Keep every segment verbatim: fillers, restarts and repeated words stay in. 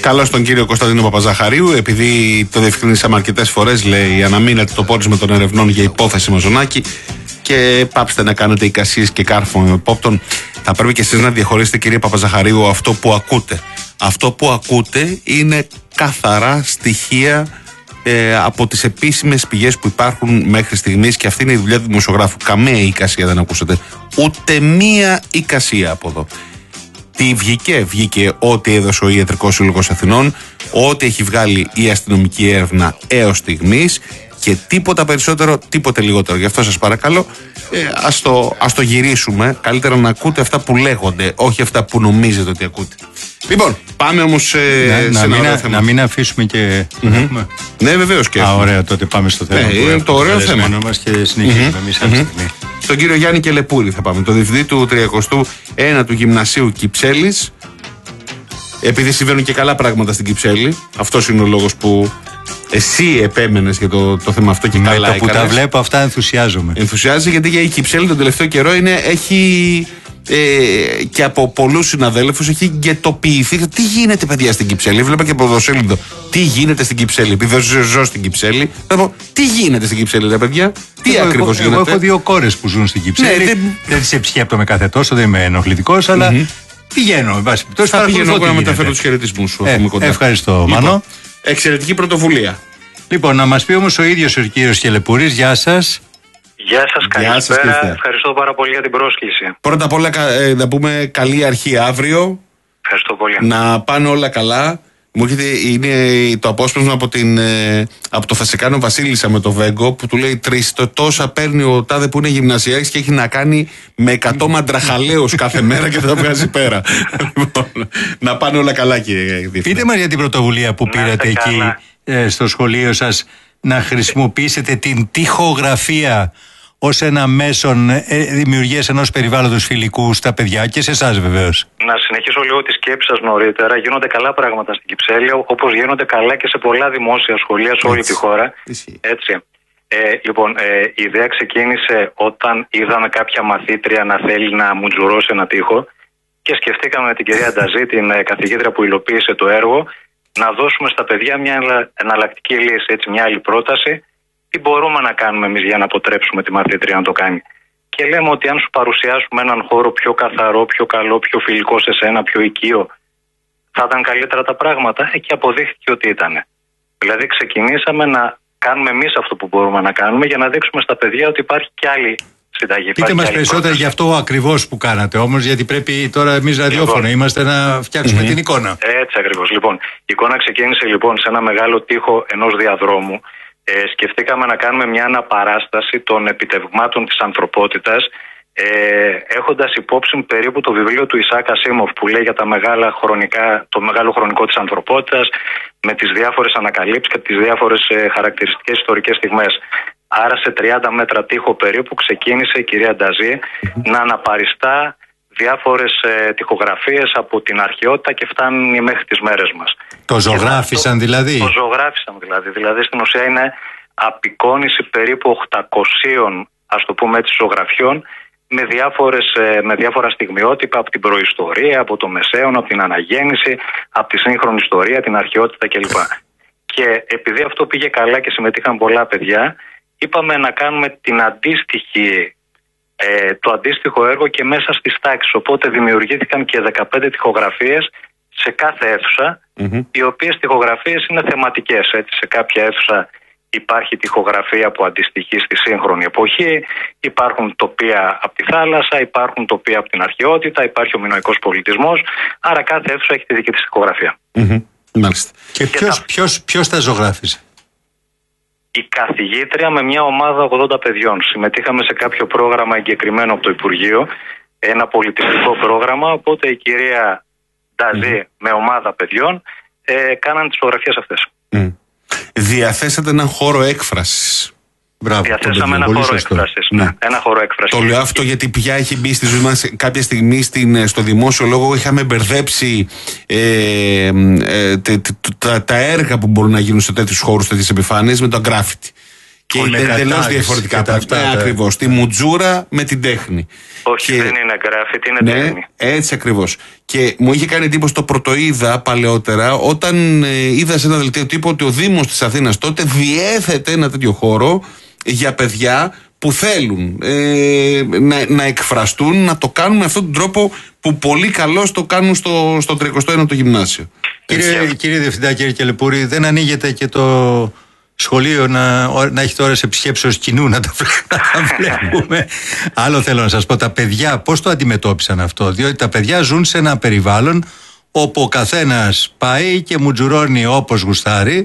καλώς τον κύριο Κωνσταντίνο Παπαζαχαρίου, επειδή το διευκρινίσαμε αρκετές φορές, λέει, αναμείνεται το πόρισμα των ερευνών για υπόθεση Μαζονάκη και πάψτε να κάνετε εικασίες και κάρφωμα υπόπτων. Θα πρέπει και εσείς να διαχωρίσετε, κύριε Παπαζαχαρίου, αυτό που ακούτε. Αυτό που ακούτε είναι καθαρά στοιχεία ε, από τις επίσημες πηγές που υπάρχουν μέχρι στιγμής, και αυτή είναι η δουλειά του δημοσιογράφου. Καμία εικασία δεν ακούσατε. Ούτε μία εικασία από εδώ. Τι βγήκε, βγήκε ό,τι έδωσε ο Ιατρικός Σύλλογος Αθηνών, ό,τι έχει βγάλει η αστυνομική έρευνα έως στιγμής, και τίποτα περισσότερο, τίποτε λιγότερο. Γι' αυτό σας παρακαλώ, ε, ας, το, ας το γυρίσουμε. Καλύτερα να ακούτε αυτά που λέγονται, όχι αυτά που νομίζετε ότι ακούτε. Λοιπόν, πάμε όμως ε, να, σε να, ένα μην, ωραίο θέμα. Να μην αφήσουμε και... Mm-hmm. Ναι, βεβαίως και. Α, ωραία, τότε πάμε στο θέμα. Ναι, είναι το ωραίο θέμα. Μας και συνεχίζουμε mm-hmm. εμείς αυτή τη στιγμή. Στον κύριο Γιάννη Κελεπούρη θα πάμε, το διευθυντή του τριακοστού ένατου Γυμνασίου Κυψέλης. Επειδή συμβαίνουν και καλά πράγματα στην Κυψέλη, αυτός είναι ο λόγος που εσύ επέμενες για το, το θέμα αυτό και με καλά το που έκανες. Τα βλέπω αυτά ενθουσιάζομαι. Ενθουσιάζει, γιατί για η Κυψέλη τον τελευταίο καιρό είναι, έχει ε, και από πολλούς συναδέλφους έχει γκαιτοποιηθεί. Τι γίνεται, παιδιά, στην Κυψέλη? Βλέπα και από πρωτοσέλιδο. Τι γίνεται στην Κυψέλη? Επειδή ζω, ζω στην Κυψέλη, θα πω τι γίνεται στην Κυψέλη, ρε παιδιά. Τι εγώ, ακριβώς εγώ, γίνεται? Εγώ έχω δύο κόρες που ζουν στην Κυψέλη. Ναι, δεν δεν τις επισκέπτομαι κάθε τόσο, δεν είμαι ενοχλητικός, αλλά mm-hmm. πηγαίνω. Εν πάση περιπτώσει, θα πηγαίνω εγώ να μεταφέρω τους χαιρετισμούς σου. Ε, ευχαριστώ, λοιπόν, Μάνο. Εξαιρετική πρωτοβουλία. Λοιπόν, να μας πει όμως ο ίδιος ο κύριος Κελεπούρης. Γεια σας. Γεια σας, καλησπέρα. Ευχαριστώ πάρα πολύ για την πρόσκληση. Πρώτα απ' όλα ε, να πούμε καλή αρχή αύριο. Ευχαριστώ πολύ. Να πάνε όλα καλά. Μου έρχεται, είναι το απόσπασμα από, την, ε, από το Φασικάνο Βασίλισσα με το Βέγκο, που του λέει τρεις το τόσα παίρνει ο τάδε που είναι γυμνασιάρχης και έχει να κάνει με εκατό μαντραχαλαίους κάθε μέρα και θα τα βγάζει πέρα. Να πάνε όλα καλά, κύριε Διευθυντή. Πείτε μας για την πρωτοβουλία που πήρατε εκεί ε, στο σχολείο σας, να χρησιμοποιήσετε την τοιχογραφία ως ένα μέσον ε, δημιουργίας ενός περιβάλλοντος φιλικού στα παιδιά και σε εσάς βεβαίως. Να συνεχίσω λίγο τη σκέψη σας νωρίτερα. Γίνονται καλά πράγματα στην Κυψέλη, όπως γίνονται καλά και σε πολλά δημόσια σχολεία σε όλη τη χώρα. Έτσι. Ε, λοιπόν, ε, η ιδέα ξεκίνησε όταν είδαμε κάποια μαθήτρια να θέλει να μουτζουρώσει ένα τοίχο και σκεφτήκαμε με την κυρία Νταζή, την ε, καθηγήτρια που υλοποίησε το έργο, να δώσουμε στα παιδιά μια εναλλακτική λύση, έτσι, μια άλλη πρόταση. Τι μπορούμε να κάνουμε εμείς για να αποτρέψουμε τη μαθήτρια να το κάνει? Και λέμε ότι αν σου παρουσιάσουμε έναν χώρο πιο καθαρό, πιο καλό, πιο φιλικό σε σένα, πιο οικείο, θα ήταν καλύτερα τα πράγματα. Και αποδείχθηκε ότι ήταν. Δηλαδή ξεκινήσαμε να κάνουμε εμείς αυτό που μπορούμε να κάνουμε για να δείξουμε στα παιδιά ότι υπάρχει κι άλλη συνταγή. Πείτε μας περισσότερα πρόταση. Για αυτό ακριβώς που κάνατε όμως, γιατί πρέπει τώρα εμείς ραδιόφωνο λοιπόν, είμαστε να φτιάξουμε mm-hmm. την εικόνα. Έτσι ακριβώς. Λοιπόν, η εικόνα ξεκίνησε λοιπόν σε ένα μεγάλο τοίχο ενός διαδρόμου. Ε, σκεφτήκαμε να κάνουμε μια αναπαράσταση των επιτευγμάτων της ανθρωπότητας, ε, έχοντας υπόψη περίπου το βιβλίο του Ισάκ Ασίμοφ που λέει για τα μεγάλα χρονικά, το μεγάλο χρονικό της ανθρωπότητας, με τις διάφορες ανακαλύψεις και τις διάφορες ε, χαρακτηριστικές ιστορικές στιγμές. Άρα σε τριάντα μέτρα τοίχο περίπου ξεκίνησε η κυρία Νταζή να αναπαριστά διάφορες ε, τοιχογραφίες από την αρχαιότητα και φτάνει μέχρι τις μέρες μας. Το ζωγράφισαν το, δηλαδή. Το ζωγράφισαν δηλαδή. Δηλαδή στην ουσία είναι απεικόνιση περίπου οκτακοσίων, ας το πούμε έτσι, ζωγραφιών με, διάφορες, ε, με διάφορα στιγμιότυπα από την προϊστορία, από το Μεσαίωνα, από την αναγέννηση, από τη σύγχρονη ιστορία, την αρχαιότητα κλπ. Και επειδή αυτό πήγε καλά και συμμετείχαν πολλά παιδιά, είπαμε να κάνουμε την αντίστοιχη Ε, το αντίστοιχο έργο και μέσα στις τάξεις. Οπότε δημιουργήθηκαν και δεκαπέντε τοιχογραφίες σε κάθε αίθουσα, mm-hmm. οι οποίες τοιχογραφίες είναι θεματικές. Έτσι. Σε κάποια αίθουσα υπάρχει τοιχογραφία που αντιστοιχεί στη σύγχρονη εποχή, υπάρχουν τοπία από τη θάλασσα, υπάρχουν τοπία από την αρχαιότητα, υπάρχει ο μινωικός πολιτισμός, άρα κάθε αίθουσα έχει τη δική της τοιχογραφία. Mm-hmm. Μάλιστα. Και, και ποιος, τα... ποιος, ποιος τα ζωγράφησε? Η καθηγήτρια με μια ομάδα ογδόντα παιδιών. Συμμετείχαμε σε κάποιο πρόγραμμα εγκεκριμένο από το Υπουργείο, ένα πολιτιστικό πρόγραμμα, οπότε η κυρία Νταζή mm. με ομάδα παιδιών ε, κάναν τις φωτογραφίες αυτές. Mm. Διαθέσατε έναν χώρο έκφρασης. Μπράβο, διαθέσαμε ένα χώρο έκφρασης. Ναι. Ένα χώρο έκφρασης. Το λέω αυτό γιατί πια έχει μπει στη ζωή μας κάποια στιγμή στην, στο δημόσιο λόγο. Είχαμε μπερδέψει ε, ε, τε, τε, τα, τα έργα που μπορούν να γίνουν σε τέτοιους χώρους, τέτοιες επιφάνειες με το γκράφιτι. Και είναι εντελώς διαφορετικά πράγματα. Ναι, ακριβώς. Τη μουτζούρα με την τέχνη. Όχι, και... δεν είναι γκράφιτι, είναι ναι, τέχνη. Έτσι ακριβώς. Και μου είχε κάνει εντύπωση, το πρωτοείδα παλαιότερα, όταν ε, είδα σε ένα δελτίο τύπου ότι ο Δήμος της Αθήνας τότε διέθετε ένα τέτοιο χώρο για παιδιά που θέλουν ε, να, να εκφραστούν, να το κάνουν με αυτόν τον τρόπο που πολύ καλώς το κάνουν στο, στο τριακοστό ένατο γυμνάσιο. Κύριε, κύριε Διευθυντά, κύριε Κελεπούρη, δεν ανοίγεται και το σχολείο να, να έχει τώρα επισκέψεως κοινού να τα, να τα βλέπουμε? Άλλο θέλω να σας πω, τα παιδιά πώς το αντιμετώπισαν αυτό? Διότι τα παιδιά ζουν σε ένα περιβάλλον όπου ο καθένας πάει και μουτζουρώνει όπως γουστάρει,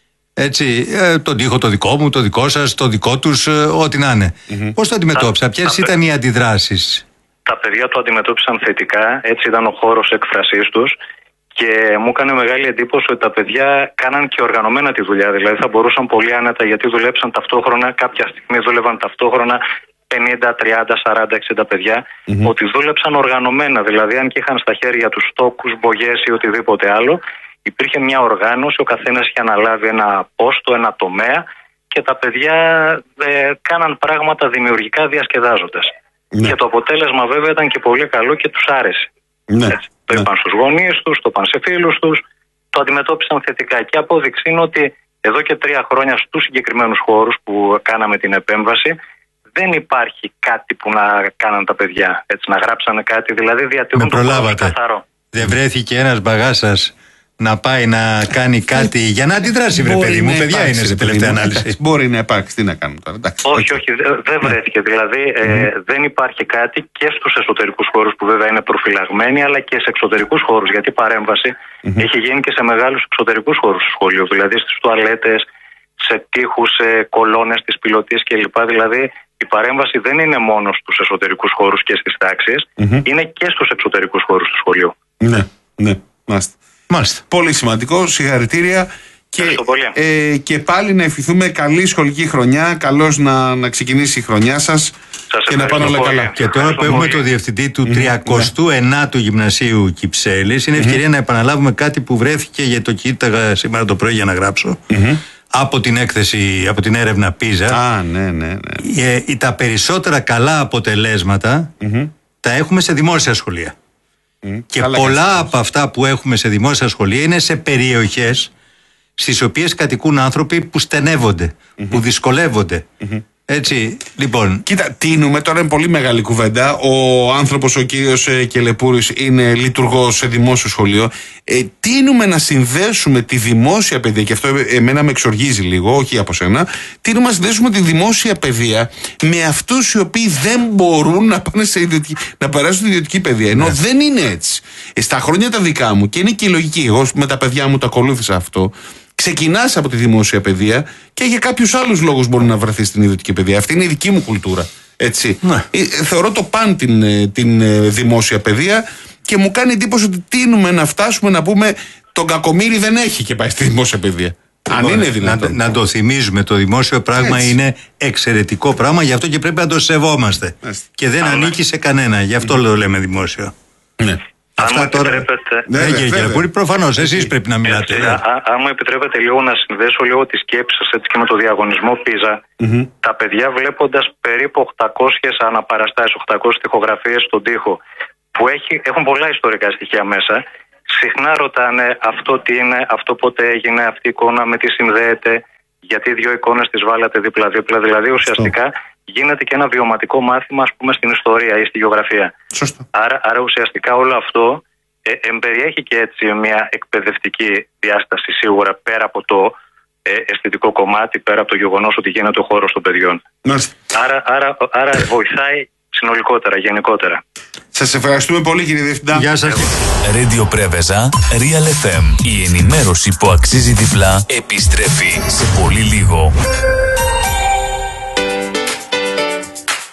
έτσι, ε, τον τοίχο το δικό μου, το δικό σας, το δικό τους, ε, ό,τι να είναι. Mm-hmm. Πώς το αντιμετώπισαν, ποιες ήταν οι αντιδράσεις? Τα παιδιά το αντιμετώπισαν θετικά, έτσι ήταν ο χώρος έκφρασής τους. Και μου έκανε μεγάλη εντύπωση ότι τα παιδιά κάναν και οργανωμένα τη δουλειά. Δηλαδή θα μπορούσαν πολύ άνετα, γιατί δουλέψαν ταυτόχρονα, κάποια στιγμή δούλευαν ταυτόχρονα πενήντα, τριάντα, σαράντα, εξήντα παιδιά, mm-hmm. ότι δούλεψαν οργανωμένα. Δηλαδή, αν και είχαν στα χέρια τους στόκους, μπογιές ή οτιδήποτε άλλο, υπήρχε μια οργάνωση, ο καθένας είχε αναλάβει ένα πόστο, ένα τομέα και τα παιδιά ε, κάναν πράγματα δημιουργικά διασκεδάζοντας. Ναι. Και το αποτέλεσμα βέβαια ήταν και πολύ καλό και τους άρεσε. Ναι. Έτσι. Το είπαν στους γονείς τους, το είπαν σε φίλους τους, το αντιμετώπισαν θετικά. Και απόδειξη είναι ότι εδώ και τρία χρόνια στους συγκεκριμένους χώρους που κάναμε την επέμβαση δεν υπάρχει κάτι που να κάναν τα παιδιά. Έτσι, να γράψανε κάτι, δηλαδή διατηρούν το χώρο καθαρό. Δεν βρέθηκε ένας μπαγάς σας να πάει να κάνει κάτι για να αντιδράσει, βρε παιδί μου? Παιδιά υπάρξει, είναι σε τελευταία ανάλυση. Μπορεί να υπάρξει, τι να κάνουμε τώρα. Εντάξει. Όχι, όχι, δεν βρέθηκε. Δηλαδή ε, δεν υπάρχει κάτι και στους εσωτερικούς χώρους που βέβαια είναι προφυλαγμένοι, αλλά και σε εξωτερικούς χώρους. Γιατί η παρέμβαση έχει γίνει και σε μεγάλους εξωτερικούς χώρους του σχολείου. Δηλαδή στις τουαλέτες, σε τοίχους, σε κολόνες της πιλωτής κλπ. Δηλαδή η παρέμβαση δεν είναι μόνο στους εσωτερικούς χώρους και στις τάξεις, είναι και στους εξωτερικούς χώρους του σχολείου. Ναι, ναι, μάλιστα. Μάλιστα. Πολύ σημαντικό, συγχαρητήρια. Και, ε, και πάλι να ευχηθούμε καλή σχολική χρονιά. Καλώς να, να ξεκινήσει η χρονιά σας. Σας και να πάνε όλα καλά. Και τώρα που έχουμε το διευθυντή του τριακοστού ενάτου Γυμνασίου Κυψέλης, είναι ευκαιρία mm-hmm. να επαναλάβουμε κάτι που βρέθηκε, γιατί το κοίταγα σήμερα το πρωί για να γράψω. Mm-hmm. Από την έκθεση, από την έρευνα PISA. Α, ναι, ναι, ναι. Ε, τα περισσότερα καλά αποτελέσματα mm-hmm. τα έχουμε σε δημόσια σχολεία. Mm, και πολλά από αυτά που έχουμε σε δημόσια σχολεία είναι σε περιοχές στις οποίες κατοικούν άνθρωποι που στενεύονται, mm-hmm. που δυσκολεύονται. Mm-hmm. Έτσι, λοιπόν. Κοίτα, τίνουμε, τώρα είναι πολύ μεγάλη κουβέντα. Ο άνθρωπος, ο κύριος ε, Κελεπούρης, είναι λειτουργός σε δημόσιο σχολείο. Ε, τίνουμε να συνδέσουμε τη δημόσια παιδεία, και αυτό εμένα με εξοργίζει λίγο, όχι από σένα. Τίνουμε να συνδέσουμε τη δημόσια παιδεία με αυτούς οι οποίοι δεν μπορούν να πάνε σε ιδιωτική, να περάσουν στην ιδιωτική παιδεία. Ενώ yeah. δεν είναι έτσι. Ε, στα χρόνια τα δικά μου, και είναι και η λογική, εγώ με τα παιδιά μου το ακολούθησα αυτό. Ξεκινάς από τη δημόσια παιδεία και για κάποιους άλλους λόγους μπορεί να βρεθεί στην ιδιωτική παιδεία. Αυτή είναι η δική μου κουλτούρα. Έτσι. Ναι. Ε, θεωρώ το παν την, την δημόσια παιδεία και μου κάνει εντύπωση ότι τείνουμε να φτάσουμε να πούμε τον Κακομοίρη δεν έχει και πάει στη δημόσια παιδεία. Αν είναι δυνατόν. Να, να το θυμίζουμε. Το δημόσιο πράγμα Έτσι. είναι εξαιρετικό πράγμα, γι' αυτό και πρέπει να το σεβόμαστε. Έτσι. Και δεν Άρα. ανήκει σε κανένα. Γι' αυτό mm. το λέμε δημόσιο. Ναι. Αυτά αν τώρα. Επιτρέπετε... Ναι, ναι, κύριε Κελεπούρη, προφανώς εσείς πρέπει να μιλάτε. Έτσι, α, αν μου επιτρέπετε λίγο να συνδέσω λίγο τη σκέψη σας έτσι και με το διαγωνισμό PISA, mm-hmm. τα παιδιά βλέποντας περίπου οκτακόσιες αναπαραστάσεις, οκτακόσιες τοιχογραφίες στον τοίχο, που έχει, έχουν πολλά ιστορικά στοιχεία μέσα, συχνά ρωτάνε αυτό τι είναι, αυτό πότε έγινε, αυτή η εικόνα με τι συνδέεται, γιατί δύο εικόνες τις βάλατε δίπλα-δίπλα. Δηλαδή ουσιαστικά γίνεται και ένα βιωματικό μάθημα, ας πούμε, στην ιστορία ή στη γεωγραφία. Σωστό. Άρα, άρα ουσιαστικά όλο αυτό ε, εμπεριέχει και έτσι μια εκπαιδευτική διάσταση σίγουρα, πέρα από το ε, αισθητικό κομμάτι, πέρα από το γεγονός ότι γίνεται ο χώρος των παιδιών. Άρα, άρα, άρα βοηθάει συνολικότερα, γενικότερα. Σας ευχαριστούμε πολύ, κύριε Διευθυντά. Γεια σας. Radio Πρέβεζα, Real εφ εμ. Η ενημέρωση που αξίζει διπλά επιστρέφει σε πολύ λίγο.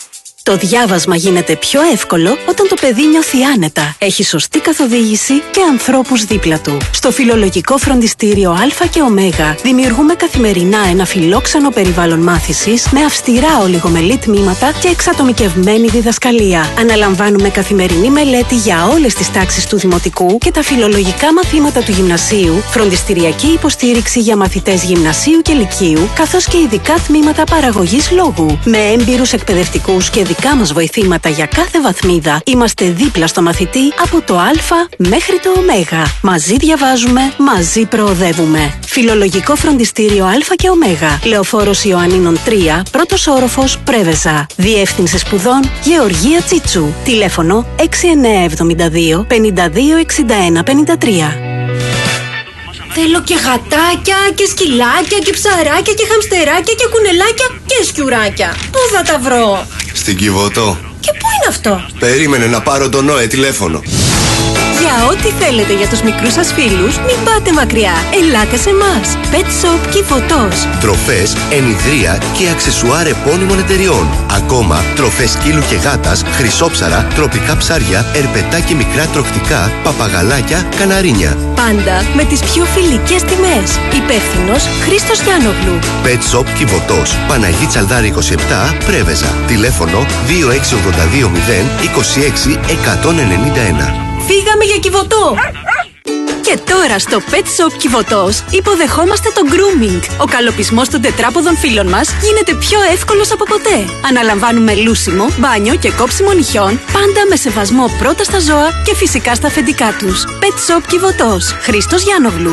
Το διάβασμα γίνεται πιο εύκολο όταν το παιδί νιώθει άνετα, έχει σωστή καθοδήγηση και ανθρώπους δίπλα του. Στο Φιλολογικό Φροντιστήριο Α και Ω δημιουργούμε καθημερινά ένα φιλόξενο περιβάλλον μάθησης με αυστηρά ολιγομελή τμήματα και εξατομικευμένη διδασκαλία. Αναλαμβάνουμε καθημερινή μελέτη για όλες τις τάξεις του Δημοτικού και τα φιλολογικά μαθήματα του Γυμνασίου, φροντιστηριακή υποστήριξη για μαθητές Γυμνασίου και Λυκείου, καθώς και ειδικά τμήματα παραγωγής λόγου. Με έμπειρους εκπαιδευτικούς και δικά μας βοηθήματα για κάθε βαθμίδα, είμαστε δίπλα στο μαθητή από το Α μέχρι το Ω. Μαζί διαβάζουμε, μαζί προοδεύουμε. Φιλολογικό Φροντιστήριο Α και Ω. Λεωφόρος Ιωαννίνων τρία, πρώτος όροφος, Πρέβεζα. Διεύθυνση σπουδών Γεωργία Τσίτσου. Τηλέφωνο έξι εννιά εβδομήντα δύο πενήντα δύο εξήντα ένα πενήντα τρία. Θέλω και γατάκια και σκυλάκια και ψαράκια και χαμστεράκια και κουνελάκια και σκιουράκια. Πού θα τα βρω? Στην Κιβωτό. Και πού είναι αυτό? Περίμενε να πάρω τον Νόε τηλέφωνο. Για ό,τι θέλετε για τους μικρούς σας φίλους, μην πάτε μακριά. Ελάτε σε εμάς. Pet Shop Κιβωτός. Τροφές, ενιδρία και αξεσουάρ επώνυμων εταιριών. Ακόμα, τροφές σκύλου και γάτας, χρυσόψαρα, τροπικά ψάρια, ερπετά και μικρά τροχτικά, παπαγαλάκια, καναρίνια. Πάντα με τις πιο φιλικές τιμές. Υπεύθυνος Χρήστος Γιάννογλου. Pet Shop Κιβωτός. Παναγί Τσαλδάρη είκοσι επτά, Πρέβεζα. Τηλέφωνο δύο έξι ογδόντα δύο μηδέν είκοσι έξι εκατόν ενενήντα ένα. Φύγαμε για Κιβωτό! Και τώρα στο Pet Shop Κιβωτός υποδεχόμαστε το grooming. Ο καλοπισμός των τετράποδων φίλων μας γίνεται πιο εύκολος από ποτέ. Αναλαμβάνουμε λούσιμο, μπάνιο και κόψιμο νυχιών, πάντα με σεβασμό πρώτα στα ζώα και φυσικά στα αφεντικά τους. Pet Shop Κιβωτός. Χρήστος Γιάννογλου.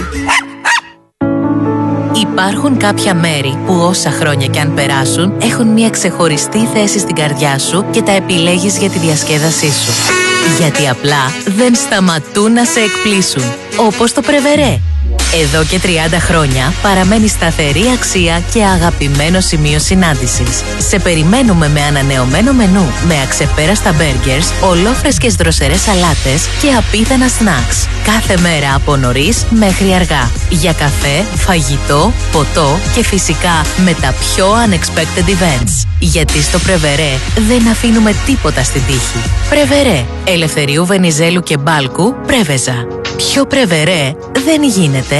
Υπάρχουν κάποια μέρη που όσα χρόνια κι αν περάσουν έχουν μια ξεχωριστή θέση στην καρδιά σου και τα επιλέγεις για τη διασκέδασή σου. Γιατί απλά δεν σταματούν να σε εκπλήσουν. Όπως το Πρεβερέ. Εδώ και τριάντα χρόνια παραμένει σταθερή αξία και αγαπημένο σημείο συνάντησης. Σε περιμένουμε με ανανεωμένο μενού, με αξεπέραστα μπέργκερς, ολόφρεσκες δροσερές σαλάτες και απίθανα σνακς. Κάθε μέρα από νωρίς μέχρι αργά. Για καφέ, φαγητό, ποτό και φυσικά με τα πιο unexpected events. Γιατί στο Πρεβερέ δεν αφήνουμε τίποτα στην τύχη. Πρεβερέ. Ελευθερίου Βενιζέλου και Μπάλκου, Πρέβεζα. Πιο Πρεβερέ δεν γίνεται.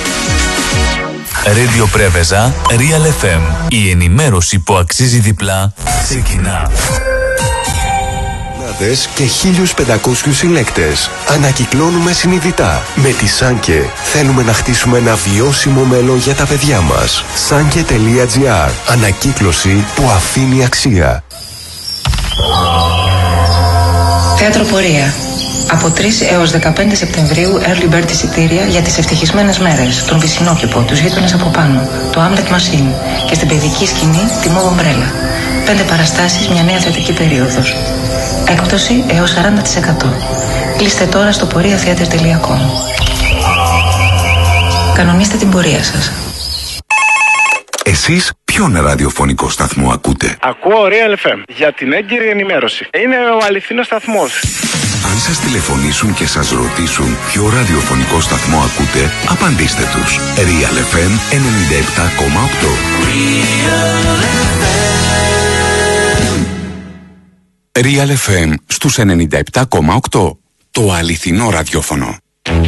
Radio Πρέβεζα, Real εφ εμ. Η ενημέρωση που αξίζει διπλά ξεκινά. Και χίλιους πεντακόσιους συλλέκτες. Ανακυκλώνουμε συνειδητά. Με τη Σάνκε θέλουμε να χτίσουμε ένα βιώσιμο μέλλον για τα παιδιά μας. Σάνκε τελεία τζι άρ. Ανακύκλωση που αφήνει αξία. Θέατρο Πορεία. Από τρεις έως δεκαπέντε Σεπτεμβρίου early bird εισιτήρια για τις ευτυχισμένες μέρες, τον Βυσσινόκηπο, τους γείτονες από πάνω, το Hamlet Machine και στην παιδική σκηνή τη Move Umbrella. Πέντε παραστάσεις, μια νέα θεατρική περίοδος. Έκπτωση έως σαράντα τοις εκατό. Κλείστε τώρα στο πορεία θέατρ τελεία κομ. Κανονίστε την πορεία σας. Εσείς ποιον ραδιοφωνικό σταθμό ακούτε? Ακούω Real εφ εμ για την έγκυρη ενημέρωση. Είναι ο αληθινός σταθμός. Αν σας τηλεφωνήσουν και σας ρωτήσουν ποιο ραδιοφωνικό σταθμό ακούτε, απαντήστε τους. Real εφ εμ ενενήντα επτά κόμμα οκτώ. Real εφ εμ στους ενενήντα επτά κόμμα οκτώ. Το αληθινό ραδιόφωνο.